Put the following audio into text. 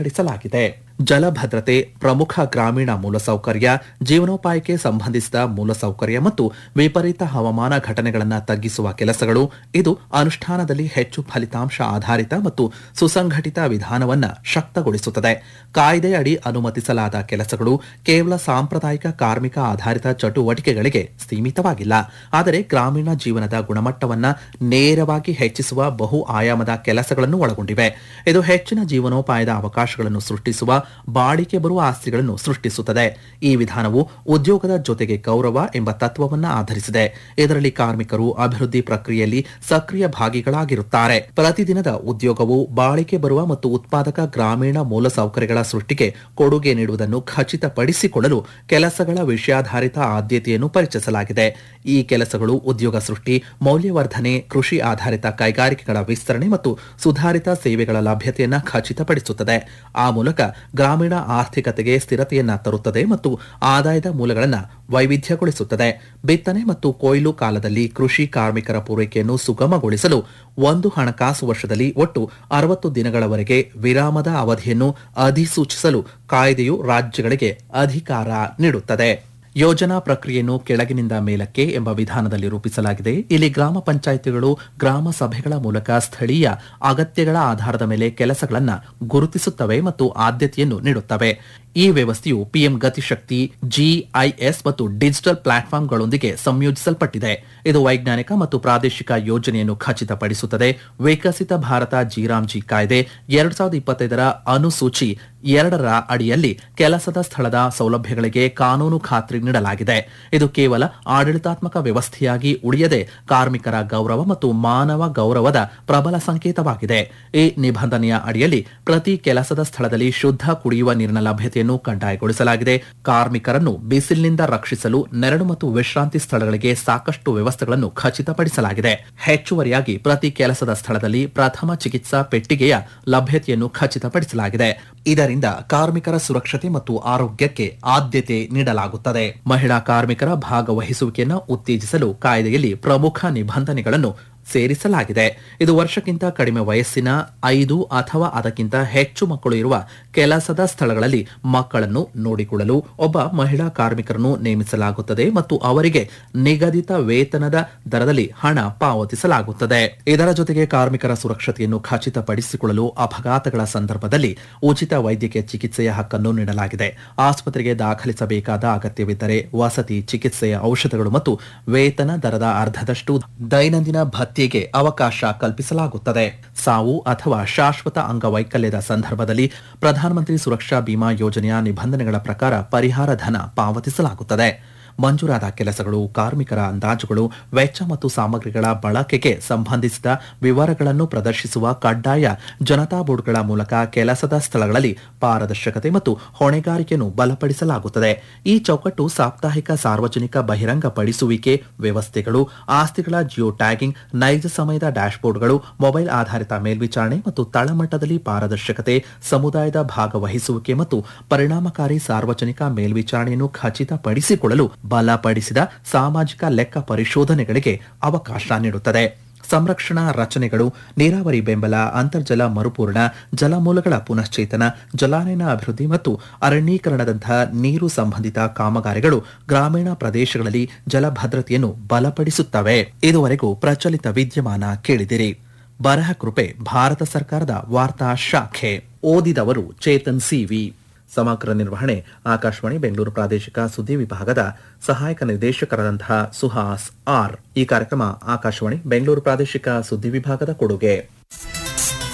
ವಿಂಗಡಿಸಲಾಗಿದೆ. ಜಲಭದ್ರತೆ, ಪ್ರಮುಖ ಗ್ರಾಮೀಣ ಮೂಲಸೌಕರ್ಯ, ಜೀವನೋಪಾಯಕ್ಕೆ ಸಂಬಂಧಿಸಿದ ಮೂಲಸೌಕರ್ಯ ಮತ್ತು ವಿಪರೀತ ಹವಾಮಾನ ಘಟನೆಗಳನ್ನು ತಗ್ಗಿಸುವ ಕೆಲಸಗಳು. ಇದು ಅನುಷ್ಠಾನದಲ್ಲಿ ಹೆಚ್ಚು ಫಲಿತಾಂಶ ಆಧಾರಿತ ಮತ್ತು ಸುಸಂಘಟಿತ ವಿಧಾನವನ್ನು ಶಕ್ತಗೊಳಿಸುತ್ತದೆ. ಕಾಯ್ದೆ ಅಡಿ ಅನುಮತಿಸಲಾದ ಕೆಲಸಗಳು ಕೇವಲ ಸಾಂಪ್ರದಾಯಿಕ ಕಾರ್ಮಿಕ ಆಧಾರಿತ ಚಟುವಟಿಕೆಗಳಿಗೆ ಸೀಮಿತವಾಗಿಲ್ಲ, ಆದರೆ ಗ್ರಾಮೀಣ ಜೀವನದ ಗುಣಮಟ್ಟವನ್ನು ನೇರವಾಗಿ ಹೆಚ್ಚಿಸುವ ಬಹು ಆಯಾಮದ ಕೆಲಸಗಳನ್ನು ಒಳಗೊಂಡಿವೆ. ಇದು ಹೆಚ್ಚಿನ ಜೀವನೋಪಾಯದ ಅವಕಾಶಗಳನ್ನು ಸೃಷ್ಟಿಸುವ, ಬಾಳಿಕೆ ಬರುವ ಆಸ್ತಿಗಳನ್ನು ಸೃಷ್ಟಿಸುತ್ತದೆ. ಈ ವಿಧಾನವು ಉದ್ಯೋಗದ ಜೊತೆಗೆ ಗೌರವ ಎಂಬ ತತ್ವವನ್ನು ಆಧರಿಸಿದೆ. ಇದರಲ್ಲಿ ಕಾರ್ಮಿಕರು ಅಭಿವೃದ್ಧಿ ಪ್ರಕ್ರಿಯೆಯಲ್ಲಿ ಸಕ್ರಿಯ ಭಾಗಿಗಳಾಗಿರುತ್ತಾರೆ. ಪ್ರತಿದಿನದ ಉದ್ಯೋಗವು ಬಾಳಿಕೆ ಬರುವ ಮತ್ತು ಉತ್ಪಾದಕ ಗ್ರಾಮೀಣ ಮೂಲಸೌಕರ್ಯಗಳ ಸೃಷ್ಟಿಗೆ ಕೊಡುಗೆ ನೀಡುವುದನ್ನು ಖಚಿತಪಡಿಸಿಕೊಳ್ಳಲು ಕೆಲಸಗಳ ವಿಷಯಾಧಾರಿತ ಆದ್ಯತೆಯನ್ನು ಪರಿಚಯಿಸಲಾಗಿದೆ. ಈ ಕೆಲಸಗಳು ಉದ್ಯೋಗ ಸೃಷ್ಟಿ, ಮೌಲ್ಯವರ್ಧನೆ, ಕೃಷಿ ಆಧಾರಿತ ಕೈಗಾರಿಕೆಗಳ ವಿಸ್ತರಣೆ ಮತ್ತು ಸುಧಾರಿತ ಸೇವೆಗಳ ಲಭ್ಯತೆಯನ್ನು ಖಚಿತಪಡಿಸುತ್ತದೆ. ಆ ಮೂಲಕ ಗ್ರಾಮೀಣ ಆರ್ಥಿಕತೆಗೆ ಸ್ಥಿರತೆಯನ್ನು ತರುತ್ತದೆ ಮತ್ತು ಆದಾಯದ ಮೂಲಗಳನ್ನು ವೈವಿಧ್ಯಗೊಳಿಸುತ್ತದೆ. ಬಿತ್ತನೆ ಮತ್ತು ಕೊಯ್ಲು ಕಾಲದಲ್ಲಿ ಕೃಷಿ ಕಾರ್ಮಿಕರ ಪೂರೈಕೆಯನ್ನು ಸುಗಮಗೊಳಿಸಲು ಒಂದು ಹಣಕಾಸು ವರ್ಷದಲ್ಲಿ ಒಟ್ಟು 60 ದಿನಗಳವರೆಗೆ ವಿರಾಮದ ಅವಧಿಯನ್ನು ಅಧಿಸೂಚಿಸಲು ಕಾಯ್ದೆಯು ರಾಜ್ಯಗಳಿಗೆ ಅಧಿಕಾರ ನೀಡುತ್ತದೆ. ಯೋಜನಾ ಪ್ರಕ್ರಿಯೆಯನ್ನು ಕೆಳಗಿನಿಂದ ಮೇಲಕ್ಕೆ ಎಂಬ ವಿಧಾನದಲ್ಲಿ ರೂಪಿಸಲಾಗಿದೆ. ಇಲ್ಲಿ ಗ್ರಾಮ ಪಂಚಾಯಿತಿಗಳು ಗ್ರಾಮ ಸಭೆಗಳ ಮೂಲಕ ಸ್ಥಳೀಯ ಅಗತ್ಯಗಳ ಆಧಾರದ ಮೇಲೆ ಕೆಲಸಗಳನ್ನು ಗುರುತಿಸುತ್ತವೆ ಮತ್ತು ಆದ್ಯತೆಯನ್ನು ನೀಡುತ್ತವೆ. ಈ ವ್ಯವಸ್ಥೆಯು ಪಿಎಂ ಗತಿಶಕ್ತಿ, ಜಿಐಎಸ್ ಮತ್ತು ಡಿಜಿಟಲ್ ಪ್ಲಾಟ್ಫಾರ್ಮ್ಗಳೊಂದಿಗೆ ಸಂಯೋಜಿಸಲ್ಪಟ್ಟಿದೆ. ಇದು ವೈಜ್ಞಾನಿಕ ಮತ್ತು ಪ್ರಾದೇಶಿಕ ಯೋಜನೆಯನ್ನು ಖಚಿತಪಡಿಸುತ್ತದೆ. ವಿಕಸಿತ ಭಾರತ ಜಿ ಕಾಯ್ದೆ 2025 ಅನುಸೂಚಿ 2 ಅಡಿಯಲ್ಲಿ ಕೆಲಸದ ಸ್ಥಳದ ಸೌಲಭ್ಯಗಳಿಗೆ ಕಾನೂನು ಖಾತ್ರಿ ನೀಡಲಾಗಿದೆ. ಇದು ಕೇವಲ ಆಡಳಿತಾತ್ಮಕ ವ್ಯವಸ್ಥೆಯಾಗಿ ಉಳಿಯದೆ ಕಾರ್ಮಿಕರ ಗೌರವ ಮತ್ತು ಮಾನವ ಗೌರವದ ಪ್ರಬಲ ಸಂಕೇತವಾಗಿದೆ. ಈ ನಿಬಂಧನೆಯ ಅಡಿಯಲ್ಲಿ ಪ್ರತಿ ಕೆಲಸದ ಸ್ಥಳದಲ್ಲಿ ಶುದ್ಧ ಕುಡಿಯುವ ನೀರಿನ ಲಭ್ಯತೆಯನ್ನು ಕಡ್ಡಾಯಗೊಳಿಸಲಾಗಿದೆ. ಕಾರ್ಮಿಕರನ್ನು ಬಿಸಿಲಿನಿಂದ ರಕ್ಷಿಸಲು ನೆರಳು ಮತ್ತು ವಿಶ್ರಾಂತಿ ಸ್ಥಳಗಳಿಗೆ ಸಾಕಷ್ಟು ವ್ಯವಸ್ಥೆಗಳನ್ನು ಖಚಿತಪಡಿಸಲಾಗಿದೆ. ಹೆಚ್ಚುವರಿಯಾಗಿ ಪ್ರತಿ ಕೆಲಸದ ಸ್ಥಳದಲ್ಲಿ ಪ್ರಥಮ ಚಿಕಿತ್ಸಾ ಪೆಟ್ಟಿಗೆಯ ಲಭ್ಯತೆಯನ್ನು ಖಚಿತಪಡಿಸಲಾಗಿದೆ. ಇದರಿಂದ ಕಾರ್ಮಿಕರ ಸುರಕ್ಷತೆ ಮತ್ತು ಆರೋಗ್ಯಕ್ಕೆ ಆದ್ಯತೆ ನೀಡಲಾಗುತ್ತದೆ. ಮಹಿಳಾ ಕಾರ್ಮಿಕರ ಭಾಗವಹಿಸುವಿಕೆಯನ್ನು ಉತ್ತೇಜಿಸಲು ಕಾಯ್ದೆಯಲ್ಲಿ ಪ್ರಮುಖ ನಿಬಂಧನೆಗಳನ್ನು ಸೇರಿಸಲಾಗಿದೆ. ಇದು ವರ್ಷಕ್ಕಿಂತ ಕಡಿಮೆ ವಯಸ್ಸಿನ 5 ಅಥವಾ ಅದಕ್ಕಿಂತ ಹೆಚ್ಚು ಮಕ್ಕಳು ಇರುವ ಕೆಲಸದ ಸ್ಥಳಗಳಲ್ಲಿ ಮಕ್ಕಳನ್ನು ನೋಡಿಕೊಳ್ಳಲು ಒಬ್ಬ ಮಹಿಳಾ ಕಾರ್ಮಿಕರನ್ನು ನೇಮಿಸಲಾಗುತ್ತದೆ ಮತ್ತು ಅವರಿಗೆ ನಿಗದಿತ ವೇತನದ ದರದಲ್ಲಿ ಹಣ ಪಾವತಿಸಲಾಗುತ್ತದೆ. ಇದರ ಜೊತೆಗೆ ಕಾರ್ಮಿಕರ ಸುರಕ್ಷತೆಯನ್ನು ಖಚಿತಪಡಿಸಿಕೊಳ್ಳಲು ಅಪಘಾತಗಳ ಸಂದರ್ಭದಲ್ಲಿ ಉಚಿತ ವೈದ್ಯಕೀಯ ಚಿಕಿತ್ಸೆಯ ಹಕ್ಕನ್ನು ನೀಡಲಾಗಿದೆ. ಆಸ್ಪತ್ರೆಗೆ ದಾಖಲಿಸಬೇಕಾದ ಅಗತ್ಯವಿದ್ದರೆ ವಸತಿ, ಚಿಕಿತ್ಸೆಯ ಔಷಧಗಳು ಮತ್ತು ವೇತನ ದರದ ಅರ್ಧದಷ್ಟು ದೈನಂದಿನ ಭತ್ಯೆಗೆ ಅವಕಾಶ ಕಲ್ಪಿಸಲಾಗುತ್ತದೆ. ಸಾವು ಅಥವಾ ಶಾಶ್ವತ ಅಂಗವೈಕಲ್ಯದ ಸಂದರ್ಭದಲ್ಲಿ ಪ್ರಧಾನಮಂತ್ರಿ ಸುರಕ್ಷಾ ಬಿಮಾ ಯೋಜನೆಯ ನಿಬಂಧನೆಗಳ ಪ್ರಕಾರ ಪರಿಹಾರ ಧನ ಪಾವತಿಸಲಾಗುತ್ತದೆ. ಮಂಜೂರಾದ ಕೆಲಸಗಳು, ಕಾರ್ಮಿಕರ ಅಂದಾಜುಗಳು, ವೆಚ್ಚ ಮತ್ತು ಸಾಮಗ್ರಿಗಳ ಬಳಕೆಗೆ ಸಂಬಂಧಿಸಿದ ವಿವರಗಳನ್ನು ಪ್ರದರ್ಶಿಸುವ ಕಡ್ಡಾಯ ಜನತಾ ಬೋರ್ಡ್ಗಳ ಮೂಲಕ ಕೆಲಸದ ಸ್ಥಳಗಳಲ್ಲಿ ಪಾರದರ್ಶಕತೆ ಮತ್ತು ಹೊಣೆಗಾರಿಕೆಯನ್ನು ಬಲಪಡಿಸಲಾಗುತ್ತದೆ. ಈ ಚೌಕಟ್ಟು ಸಾಪ್ತಾಹಿಕ ಸಾರ್ವಜನಿಕ ಬಹಿರಂಗಪಡಿಸುವಿಕೆ ವ್ಯವಸ್ಥೆಗಳು, ಆಸ್ತಿಗಳ ಜಿಯೋ ಟ್ಯಾಗಿಂಗ್, ನೈಜ ಸಮಯದ ಡ್ಯಾಶ್ಬೋರ್ಡ್ಗಳು, ಮೊಬೈಲ್ ಆಧಾರಿತ ಮೇಲ್ವಿಚಾರಣೆ ಮತ್ತು ತಳಮಟ್ಟದಲ್ಲಿ ಪಾರದರ್ಶಕತೆ, ಸಮುದಾಯದ ಭಾಗವಹಿಸುವಿಕೆ ಮತ್ತು ಪರಿಣಾಮಕಾರಿ ಸಾರ್ವಜನಿಕ ಮೇಲ್ವಿಚಾರಣೆಯನ್ನು ಖಚಿತಪಡಿಸಿಕೊಳ್ಳಲು ಬಲಪಡಿಸಿದ ಸಾಮಾಜಿಕ ಲೆಕ್ಕ ಪರಿಶೋಧನೆಗಳಿಗೆ ಅವಕಾಶ ನೀಡುತ್ತದೆ. ಸಂರಕ್ಷಣಾ ರಚನೆಗಳು, ನೀರಾವರಿ ಬೆಂಬಲ, ಅಂತರ್ಜಲ ಮರುಪೂರಣ, ಜಲಮೂಲಗಳ ಪುನಶ್ಚೇತನ, ಜಲಾನಯನ ಅಭಿವೃದ್ಧಿ ಮತ್ತು ಅರಣ್ಯೀಕರಣದಂತಹ ನೀರು ಸಂಬಂಧಿತ ಕಾಮಗಾರಿಗಳು ಗ್ರಾಮೀಣ ಪ್ರದೇಶಗಳಲ್ಲಿ ಜಲಭದ್ರತೆಯನ್ನು ಬಲಪಡಿಸುತ್ತವೆ. ಇದುವರೆಗೂ ಪ್ರಚಲಿತ ವಿದ್ಯಮಾನ ಕೇಳಿದಿರಿ. ಬರಹ ಕೃಪೆ ಭಾರತ ಸರ್ಕಾರದ ವಾರ್ತಾ ಶಾಖೆ. ಓದಿದವರು ಚೇತನ್ ಸಿವಿ. ಸಮಗ್ರ ನಿರ್ವಹಣೆ ಆಕಾಶವಾಣಿ ಬೆಂಗಳೂರು ಪ್ರಾದೇಶಿಕ ಸುದ್ದಿ ವಿಭಾಗದ ಸಹಾಯಕ ನಿರ್ದೇಶಕರಾದಂತಹ ಸುಹಾಸ್ ಆರ್. ಈ ಕಾರ್ಯಕ್ರಮ ಆಕಾಶವಾಣಿ ಬೆಂಗಳೂರು ಪ್ರಾದೇಶಿಕ ಸುದ್ದಿ ವಿಭಾಗದ ಕೊಡುಗೆ.